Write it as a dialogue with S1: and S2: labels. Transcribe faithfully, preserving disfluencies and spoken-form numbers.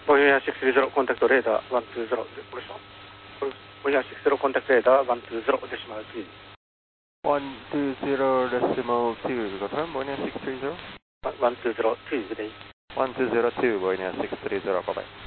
S1: ボイヤーシックススリーゼロコンタクトレーダーワンツーゼロこれしたボイヤーシックススリーゼロコンタクトレーダーワンツーゼロデシマルツー
S2: one two zero decimal two, confirm, Boeing six three zero?
S1: one two zero two でいい
S2: one two zero two, Boeing six three zero, bye bye.